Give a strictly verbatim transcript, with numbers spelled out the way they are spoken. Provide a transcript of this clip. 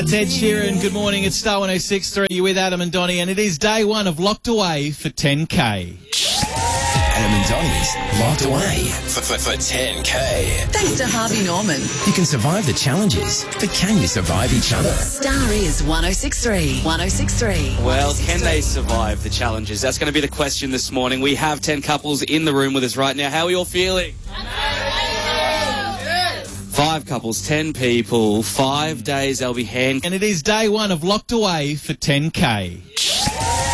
It's Ed Sheeran. Good morning. It's Star one oh six point three. You're with Adam and Donnie, and it is day one of Locked Away for ten K. Adam and Donnie's Locked Away for, for, for ten K. Thanks to Harvey Norman. You can survive the challenges, but can you survive each other? Star is one oh six point three. one oh six point three. Well, can they survive the challenges? That's going to be the question this morning. We have ten couples in the room with us right now. How are we all feeling? Five couples, ten people, five days they'll be hand... And it is day one of Locked Away for ten K.